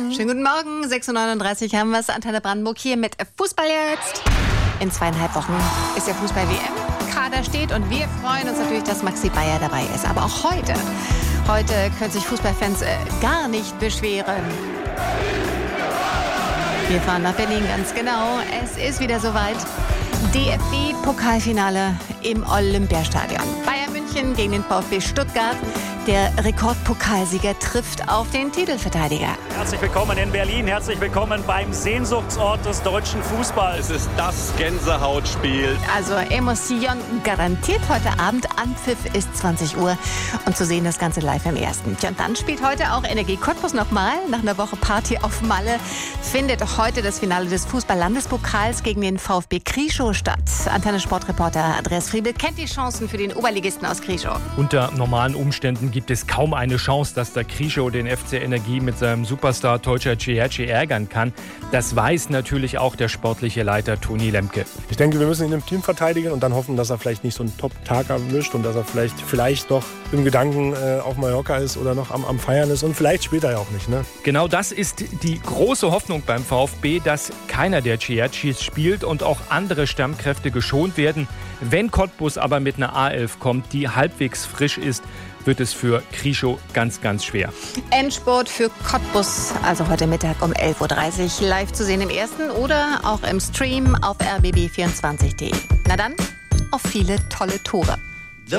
Schönen guten Morgen, 6.39 Uhr haben wir es. Antenne Brandenburg hier mit Fußball jetzt. In 2,5 Wochen ist der Fußball-WM-Kader steht und wir freuen uns natürlich, dass Maxi Bayer dabei ist. Aber auch heute können sich Fußballfans gar nicht beschweren. Wir fahren nach Berlin, ganz genau. Es ist wieder soweit. DFB-Pokalfinale im Olympiastadion. Bayern München gegen den VfB Stuttgart. Der Rekordpokalsieger trifft auf den Titelverteidiger. Herzlich willkommen in Berlin, herzlich willkommen beim Sehnsuchtsort des deutschen Fußballs. Es ist das Gänsehautspiel. Also Emotion garantiert heute Abend. Anpfiff ist 20 Uhr und zu sehen das Ganze live im Ersten. Und dann spielt heute auch Energie Cottbus nochmal. Nach einer Woche Party auf Malle findet heute das Finale des Fußball-Landespokals gegen den VfB Krieschow statt. Antenne-Sportreporter Andreas Friebel kennt die Chancen für den Oberligisten aus Krieschow. Unter normalen Umständen gibt es kaum eine Chance, dass der Krieschow den FC Energie mit seinem Superstar Tolga Ciherci ärgern kann. Das weiß natürlich auch der sportliche Leiter Toni Lemke. Ich denke, wir müssen ihn im Team verteidigen und dann hoffen, dass er vielleicht nicht so einen Top-Tag erwischt und dass er vielleicht noch im Gedanken auf Mallorca ist oder noch am Feiern ist und vielleicht spielt er ja auch nicht. Ne? Genau das ist die große Hoffnung beim VfB, dass keiner der Cihercis spielt und auch andere Stammkräfte geschont werden. Wenn Cottbus aber mit einer A11 kommt, die halbwegs frisch ist, wird es für Krieschow ganz, ganz schwer. Endspurt für Cottbus, also heute Mittag um 11.30 Uhr live zu sehen im Ersten oder auch im Stream auf rbb24.de. Na dann, auf viele tolle Tore.